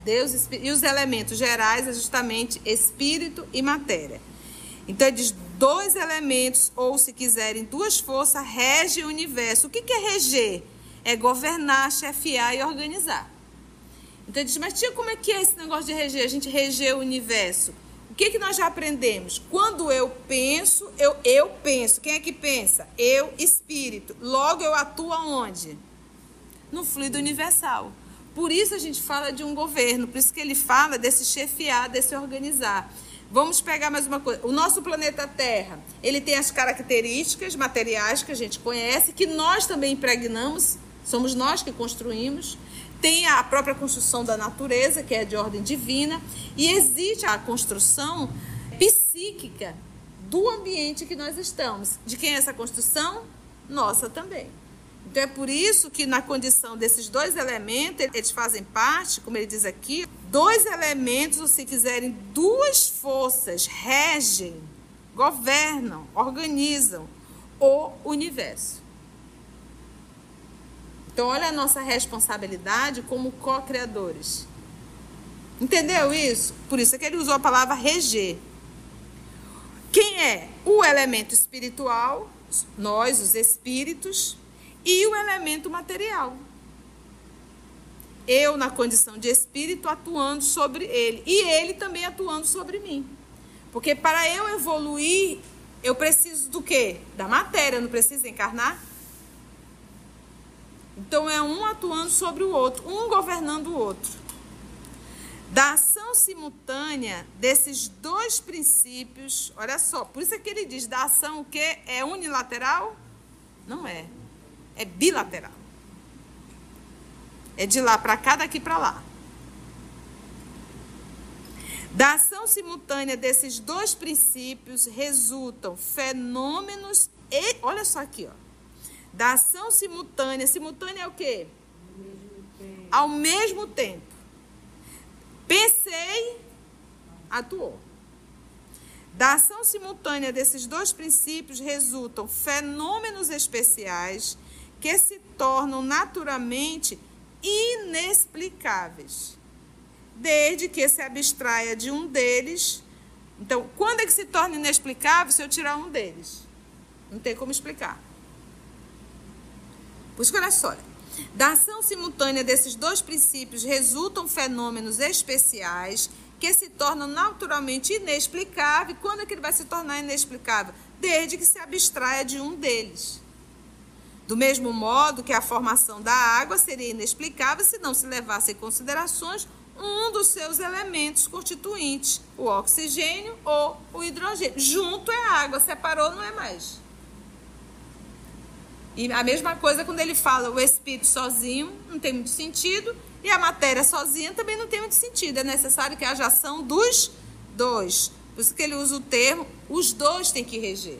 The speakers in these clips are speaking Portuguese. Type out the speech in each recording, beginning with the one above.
Deus e os elementos gerais é justamente espírito e matéria. Então ele diz 2 elementos, ou se quiserem 2 forças, regem o universo. O que é reger? É governar, chefiar e organizar. Então ele diz, mas tia, como é que é esse negócio de reger? A gente reger o universo. O que nós já aprendemos? Quando eu penso, eu penso. Quem é que pensa? Eu, espírito. Logo eu atuo aonde? No fluido universal. Por isso a gente fala de um governo, por isso que ele fala desse chefiar, desse organizar. Vamos pegar mais uma coisa. O nosso planeta Terra, ele tem as características materiais que a gente conhece, que nós também impregnamos, somos nós que construímos. Tem a própria construção da natureza, que é de ordem divina, e existe a construção psíquica do ambiente que nós estamos. De quem é essa construção? Nossa também. Então é por isso que na condição desses 2 elementos, eles fazem parte, como ele diz aqui, 2 elementos, ou se quiserem, 2 forças regem, governam, organizam o universo. Então olha a nossa responsabilidade como co-criadores. Entendeu isso? Por isso é que ele usou a palavra reger. Quem é? O elemento espiritual, nós, os espíritos, e o elemento material. Eu, na condição de espírito, atuando sobre ele. E ele também atuando sobre mim. Porque para eu evoluir, eu preciso do quê? Da matéria, eu não preciso encarnar? Então é um atuando sobre o outro, um governando o outro. Da ação simultânea desses 2 princípios, olha só, por isso é que ele diz, da ação o quê? É unilateral? Não é. É bilateral. É de lá para cá, daqui para lá. Da ação simultânea desses 2 princípios resultam fenômenos e... Olha só aqui, ó. Da ação simultânea. Simultânea é o quê? Ao mesmo tempo. Pensei, atuou. Da ação simultânea desses 2 princípios resultam fenômenos especiais que se tornam naturalmente inexplicáveis, desde que se abstraia de um deles. Então, quando é que se torna inexplicável? Se eu tirar um deles. Não tem como explicar. Por isso que olha só. Da ação simultânea desses 2 princípios resultam fenômenos especiais que se tornam naturalmente inexplicáveis. Quando é que ele vai se tornar inexplicável? Desde que se abstraia de um deles. Do mesmo modo que a formação da água seria inexplicável se não se levasse em considerações um dos seus elementos constituintes, o oxigênio ou o hidrogênio. Junto é água, separou não é mais. E a mesma coisa quando ele fala o espírito sozinho, não tem muito sentido, e a matéria sozinha também não tem muito sentido. É necessário que haja ação dos 2. Por isso que ele usa o termo, os 2 têm que reger.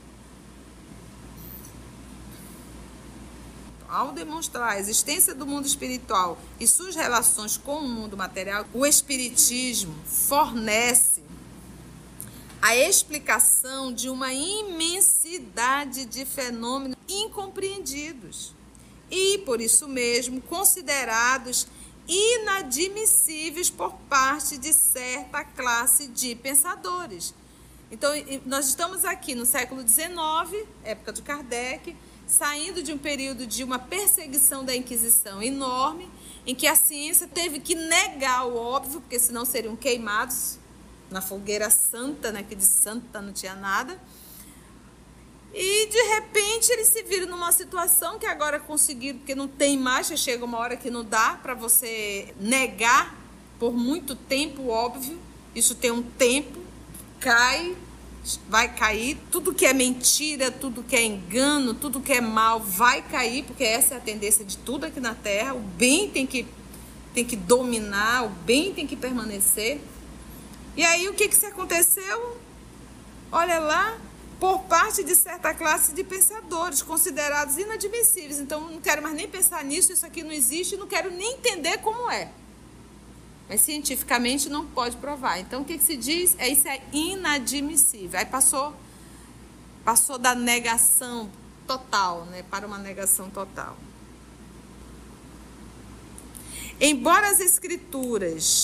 Ao demonstrar a existência do mundo espiritual e suas relações com o mundo material, o espiritismo fornece a explicação de uma imensidade de fenômenos incompreendidos e, por isso mesmo, considerados inadmissíveis por parte de certa classe de pensadores. Então, nós estamos aqui no século XIX, época de Kardec, saindo de um período de uma perseguição da Inquisição enorme, em que a ciência teve que negar o óbvio, porque senão seriam queimados na fogueira santa, né, que de santa não tinha nada. E, de repente, eles se viram numa situação que agora conseguiram, porque não tem mais, já chega uma hora que não dá para você negar por muito tempo o óbvio. Isso tem um tempo, cai, vai cair. Tudo que é mentira, tudo que é engano, tudo que é mal vai cair, porque essa é a tendência de tudo aqui na Terra. O bem tem que dominar, o bem tem que permanecer. E aí, o que se aconteceu? Olha lá, por parte de certa classe de pensadores, considerados inadmissíveis. Então, não quero mais nem pensar nisso, isso aqui não existe, não quero nem entender como é. Mas, cientificamente, não pode provar. Então, o que se diz? Isso é inadmissível. Aí passou da negação total, né, para uma negação total. Embora as escrituras